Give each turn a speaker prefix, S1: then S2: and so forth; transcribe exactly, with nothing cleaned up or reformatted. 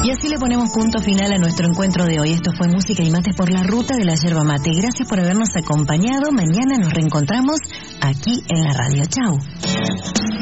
S1: Y así le ponemos punto final a nuestro encuentro de hoy. Esto fue Música y Mates por la Ruta de la Yerba Mate. Gracias por habernos acompañado. Mañana nos reencontramos aquí en la radio. Chau.